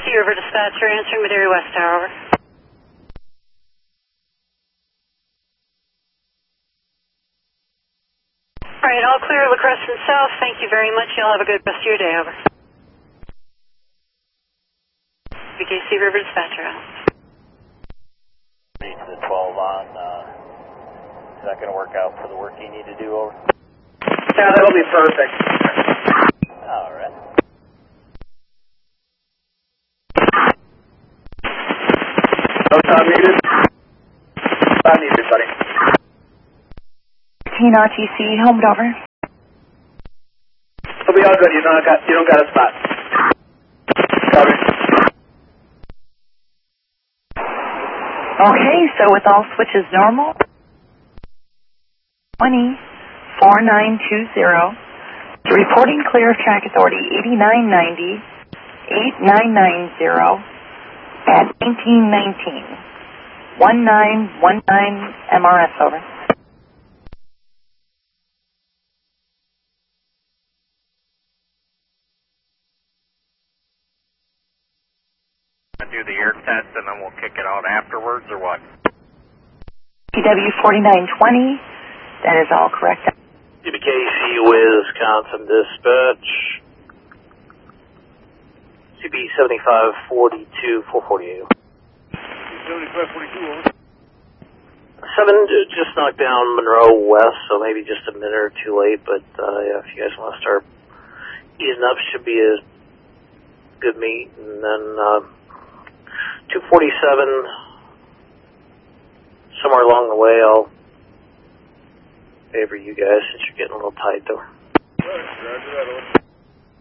River Dispatcher, answering Madera West Tower, over. All right, all clear, La Crescent South. Thank you very much. Y'all have a good rest of your day, over. BKC River Dispatcher, out. Reach the 12 on, is that going to work out for the work you need to do, over? Yeah, that'll be perfect. All right. No time needed? Time needed, buddy. RTC, homed over. It'll be all good. You don't got a spot. Copy. Okay, so with all switches normal, 204920, reporting clear of track authority 8990, 8990, at 1919, 1919 MRS, over. Do the air test and then we'll kick it out afterwards, or what? PW 4920, that is all correct. CBKC Wisconsin Dispatch. CB 7542 448. 7542, over. 7 just knocked down Monroe West, so maybe just a minute or two late, but yeah, if you guys want to start easing up, should be a good meet. And then 247, somewhere along the way, I'll favor you guys since you're getting a little tight, though. All right, roger that, over.